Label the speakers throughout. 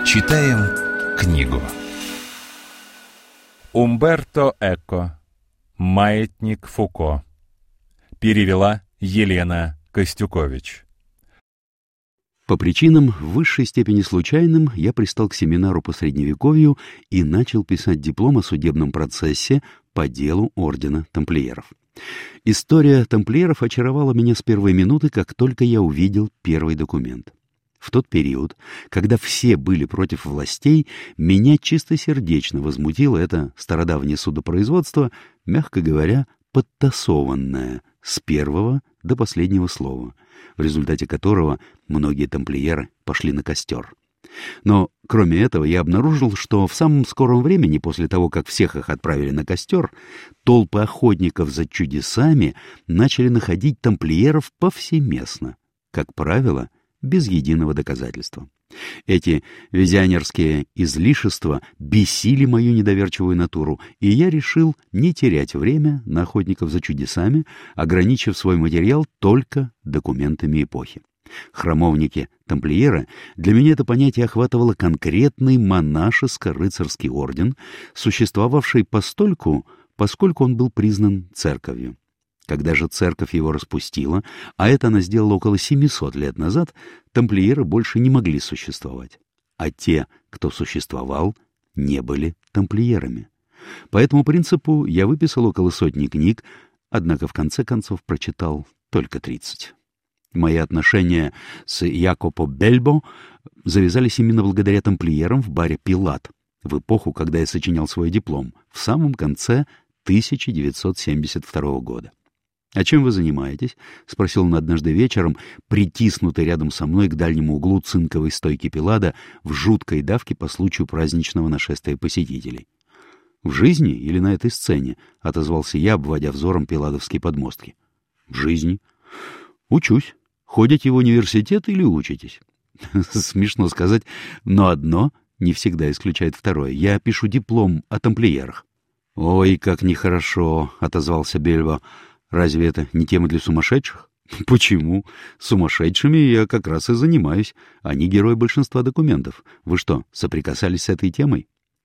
Speaker 1: Читаем книгу.
Speaker 2: Умберто Эко. «Маятник Фуко». Перевела Елена Костюкович.
Speaker 3: По причинам в высшей степени случайным я пристал к семинару по Средневековью и начал писать диплом о судебном процессе по делу ордена тамплиеров. История тамплиеров очаровала меня с первой минуты, как только я увидел первый документ. В тот период, когда все были против властей, меня чистосердечно возмутило это стародавнее судопроизводство, мягко говоря, подтасованное с первого до последнего слова, в результате которого многие тамплиеры пошли на костер. Но, кроме этого, я обнаружил, что в самом скором времени, после того, как всех их отправили на костер, толпы охотников за чудесами начали находить тамплиеров повсеместно, как правило, без единого доказательства. Эти визионерские излишества бесили мою недоверчивую натуру, и я решил не терять время на охотников за чудесами, ограничив свой материал только документами эпохи. Храмовники-тамплиеры — для меня это понятие охватывало конкретный монашеско-рыцарский орден, существовавший постольку, поскольку он был признан церковью. Когда же церковь его распустила, а это она сделала около 700 лет назад, тамплиеры больше не могли существовать. А те, кто существовал, не были тамплиерами. По этому принципу я выписал около сотни книг, однако в конце концов прочитал только 30. Мои отношения с Якопо Бельбо завязались именно благодаря тамплиерам в баре «Пилат» в эпоху, когда я сочинял свой диплом, в самом конце 1972 года. «А чем вы занимаетесь?» — спросил он однажды вечером, притиснутый рядом со мной к дальнему углу цинковой стойки Пилада в жуткой давке по случаю праздничного нашествия посетителей. «В жизни или на этой сцене?» — отозвался я, обводя взором пиладовские подмостки. «В жизни. Учусь. Ходите в университет или учитесь?» Смешно сказать, но одно не всегда исключает второе. Я пишу диплом о тамплиерах. «Ой, как нехорошо!» — отозвался Бельбо. «Разве это не тема для сумасшедших?» «Почему? Сумасшедшими я как раз и занимаюсь. Они герои большинства документов. Вы что, соприкасались с этой темой?»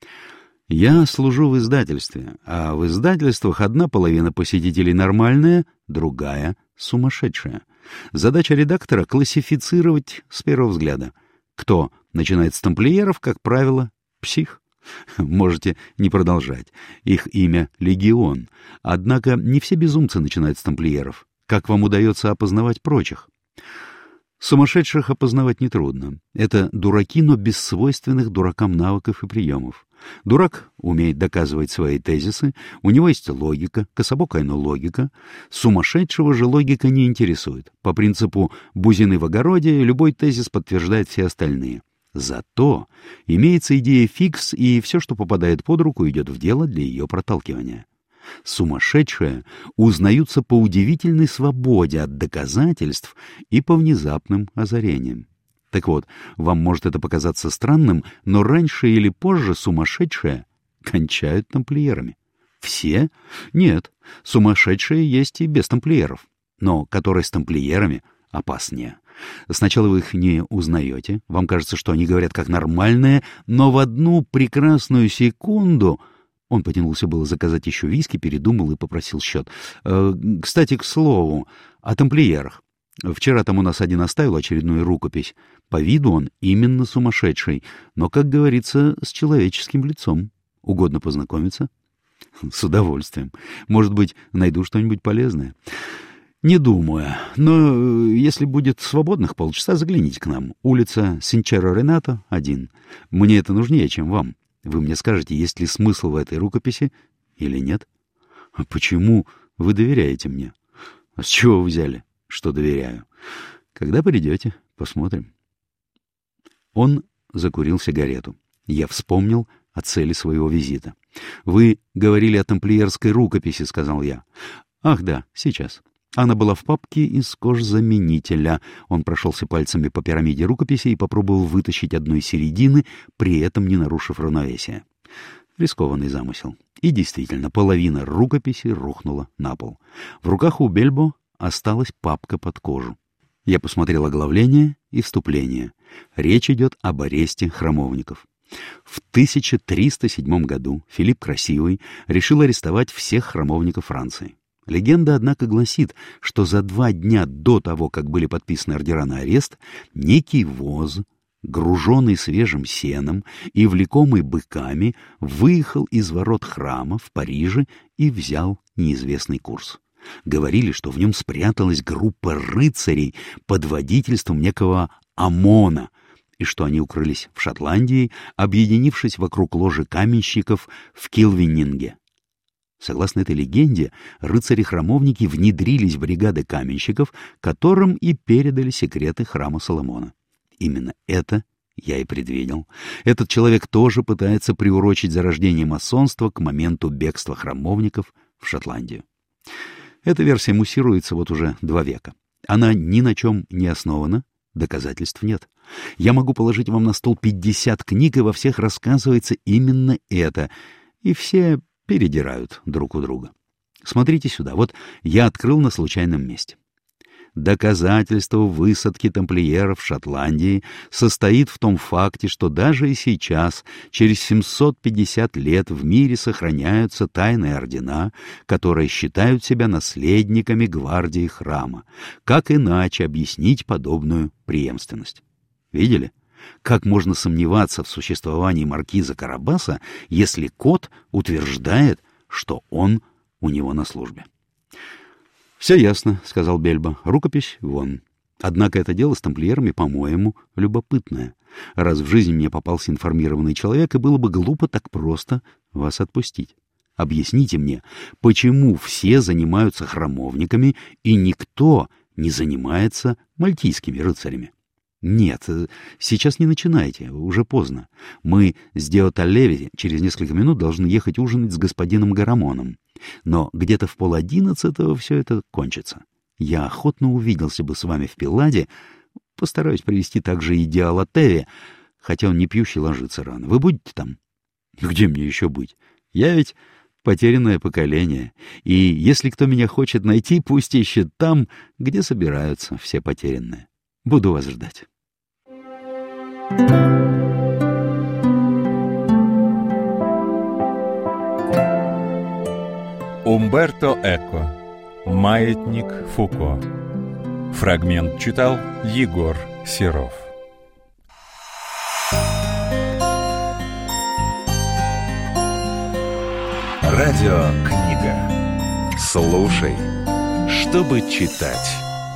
Speaker 3: «Я служу в издательстве, а в издательствах одна половина посетителей нормальная, другая — сумасшедшая. Задача редактора — классифицировать с первого взгляда. Кто начинает с тамплиеров, как правило, псих. Можете не продолжать. Их имя — Легион. Однако не все безумцы начинают с тамплиеров. Как вам удается опознавать прочих?» «Сумасшедших опознавать нетрудно. Это дураки, но без свойственных дуракам навыков и приемов. Дурак умеет доказывать свои тезисы, у него есть логика, кособокая, но логика. Сумасшедшего же логика не интересует. По принципу «бузины в огороде» любой тезис подтверждает все остальные. Зато имеется идея фикс, и все, что попадает под руку, идет в дело для ее проталкивания. Сумасшедшие узнаются по удивительной свободе от доказательств и по внезапным озарениям. Так вот, вам может это показаться странным, но раньше или позже сумасшедшие кончают тамплиерами. Все? Нет, сумасшедшие есть и без тамплиеров, но которые с тамплиерами опаснее. Сначала вы их не узнаете, вам кажется, что они говорят как нормальные, но в одну прекрасную секунду... Он потянулся было заказать еще виски, передумал и попросил счет. «Кстати, к слову, о тамплиерах. Вчера там у нас один оставил очередную рукопись. По виду он именно сумасшедший, но, как говорится, с человеческим лицом. Угодно познакомиться?» «С удовольствием. Может быть, найду что-нибудь полезное?» «Не думаю. Но если будет свободных полчаса, загляните к нам. Улица Синчеро-Ренато, 1. Мне это нужнее, чем вам. Вы мне скажете, есть ли смысл в этой рукописи или нет?» «А почему вы доверяете мне?» «А с чего вы взяли, что доверяю?» «Когда придете, посмотрим». Он закурил сигарету. Я вспомнил о цели своего визита. «Вы говорили о тамплиерской рукописи», — сказал я. «Ах да, сейчас». Она была в папке из кожзаменителя. Он прошелся пальцами по пирамиде рукописи и попробовал вытащить одну из середины, при этом не нарушив равновесия. Рискованный замысел. И действительно, половина рукописи рухнула на пол. В руках у Бельбо осталась папка под кожу. Я посмотрел оглавление и вступление. Речь идет об аресте храмовников. В 1307 году Филипп Красивый решил арестовать всех храмовников Франции. Легенда, однако, гласит, что за 2 дня до того, как были подписаны ордера на арест, некий воз, груженный свежим сеном и влекомый быками, выехал из ворот храма в Париже и взял неизвестный курс. Говорили, что в нем спряталась группа рыцарей под водительством некого Амона, и что они укрылись в Шотландии, объединившись вокруг ложи каменщиков в Килвининге. Согласно этой легенде, рыцари-храмовники внедрились в бригады каменщиков, которым и передали секреты храма Соломона. Именно это я и предвидел. Этот человек тоже пытается приурочить зарождение масонства к моменту бегства храмовников в Шотландию. Эта версия муссируется вот уже 2 века. Она ни на чем не основана, доказательств нет. Я могу положить вам на стол 50 книг, и во всех рассказывается именно это, и все передирают друг у друга. Смотрите сюда, вот я открыл на случайном месте. Доказательство высадки тамплиеров в Шотландии состоит в том факте, что даже и сейчас, через 750 лет, в мире сохраняются тайные ордена, которые считают себя наследниками гвардии храма. Как иначе объяснить подобную преемственность? Видели? Как можно сомневаться в существовании маркиза Карабаса, если кот утверждает, что он у него на службе? «Все ясно», — сказал Бельбо. «Рукопись вон. Однако это дело с тамплиерами, по-моему, любопытное. Раз в жизни мне попался информированный человек, и было бы глупо так просто вас отпустить. Объясните мне, почему все занимаются храмовниками, и никто не занимается мальтийскими рыцарями?» «Нет, сейчас не начинайте, уже поздно. Мы с Деоталлеви через несколько минут должны ехать ужинать с господином Гарамоном. Но где-то в 10:30 все это кончится. Я охотно увиделся бы с вами в Пилладе, постараюсь привести также и Диалатеви, хотя он не пьющий, ложится рано. Вы будете там?» «Где мне еще быть? Я ведь потерянное поколение, и если кто меня хочет найти, пусть ищет там, где собираются все потерянные. Буду вас ждать».
Speaker 2: Умберто Эко. Маятник Фуко. Фрагмент читал Егор Серов. Радиокнига. Слушай, чтобы читать.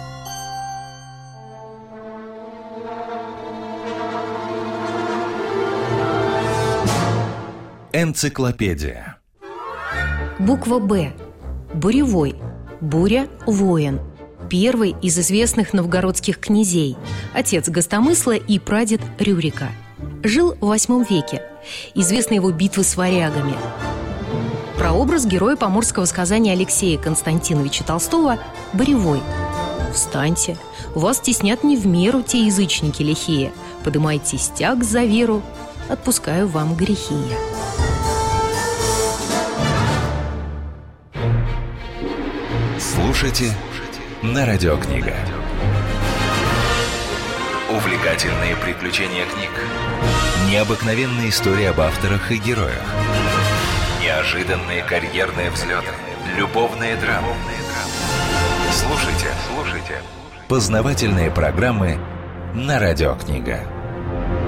Speaker 2: Энциклопедия.
Speaker 1: Буква «Б». Буревой. Буря – воин. Первый из известных новгородских князей. Отец Гостомысла и прадед Рюрика. Жил в VIII веке. Известны его битвы с варягами. Прообраз героя поморского сказания Алексея Константиновича Толстого – Буревой. Встаньте, вас теснят не в меру те язычники лихие. Подымайте стяг за веру, отпускаю вам грехи я.
Speaker 4: Слушайте на Радиокнига. Увлекательные приключения книг. Необыкновенные истории об авторах и героях. Неожиданные карьерные взлеты. Любовные драмы. Слушайте. Познавательные программы на Радиокнига.